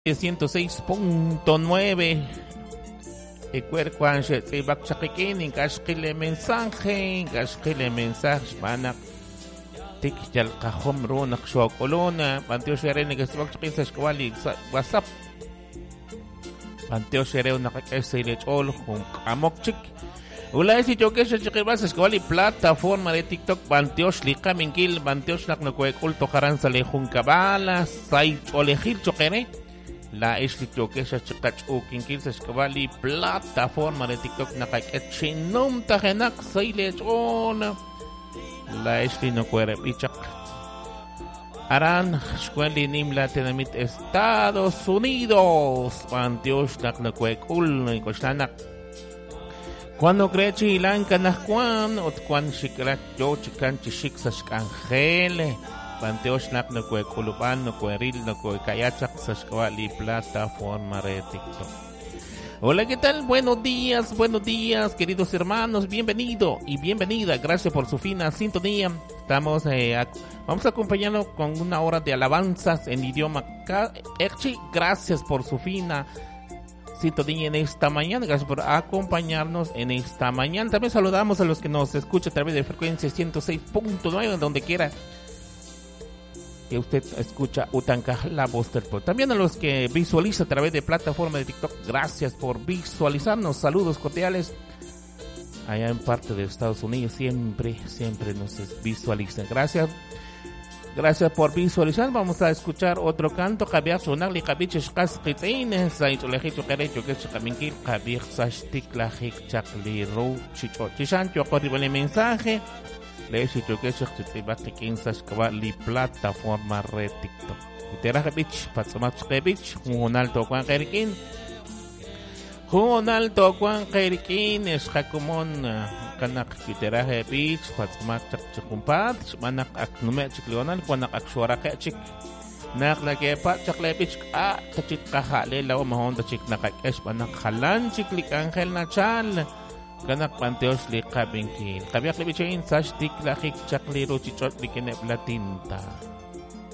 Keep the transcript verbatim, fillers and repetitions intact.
ciento seis punto nueve. Ecuercuan Shetzibak Chakikin, Gashkile mensaje, Gashkile mensaje, Manak, Tik Yalkahom Runak Shokolona, Panteo Sherene, Gasbak Chakin Sashkwali, WhatsApp, Panteo Shereo Nakakesirich Ol, Amokchik. Ula si Chokesha Chikibas Sashkwali, plataforma de TikTok, Panteo Shlika Minkil, Panteo Shnaknokwekul, Tokaran Salejun Kabala, Sai Olejil Chokere. La escrito que se chicach o kinkil se skavali plataforma de TikTok na kay chinom tahenak sailech on la escrito kuere pichak aran skweli nim latinamit Estados Unidos pantios nak na kuekul na ikoshtanak cuando crechi ilanka na kwan ot kwan shikrat yo chikan chishik sa skangele Panteos nak no kue kulupan no kue ril no kue kayachak sa skwali plataforma de TikTok. Hola, ¿qué tal? Buenos días, buenos días, queridos hermanos, bienvenido y bienvenida. Gracias por su fina sintonía. Estamos, eh, a, vamos a acompañarnos con una hora de alabanzas en idioma Erchi. Gracias por su fina sintonía en esta mañana. Gracias por acompañarnos en esta mañana. También saludamos a los que nos escuchan a través de frecuencia ciento seis punto nueve, donde quiera que usted escucha Utanka, la voz del pueblo. También a los que visualiza a través de plataforma de TikTok, gracias por visualizarnos. Saludos cordiales. Allá en parte de Estados Unidos siempre, siempre nos visualizan. Gracias. Gracias por visualizar. Vamos a escuchar otro canto. Javier Sonagli, Javier Chasquitín, Saito Lejito Querecho, que es Caminkil, Javier Sashtik, la Hik Chakli, Ru, Chicho, Chishancho, corribo el mensaje. Les he dicho que se te quince li plataforma red TikTok. Utera Bich, Patsamach Bich, un alto Juan Jerkin. Un alto Juan Jerkin es Jacomon Kanak Utera Bich, Patsamach Chumpat, Manak Aknumet Chiclional, Juanak Akshora Kachik. Nak la que pa Chaclebich, ah, Kachik Kahale, la Mahonda Chik Nakakesh, Manak Halan Chiklik Angel Nachal. Kanak panteos li kabingkin. Kabiak li bichain sash tik la hik chakli ro chichot li kinep la tinta.